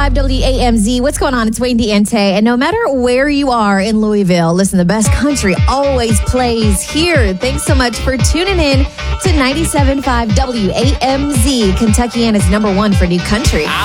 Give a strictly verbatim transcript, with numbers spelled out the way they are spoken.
five W A M Z. What's going on? It's Wayne Diente. And no matter where you are in Louisville, listen, the best country always plays here. Thanks so much for tuning in to ninety-seven point five W A M Z, Kentuckiana's number one for new country. I